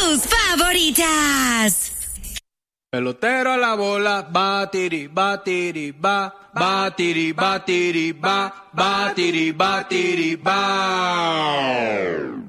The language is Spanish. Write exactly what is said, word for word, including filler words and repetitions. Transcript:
tus favoritas. Pelotero a la bola, batiri, batiri, ba, batiri, batiri, ba, batiri, batiri, ba.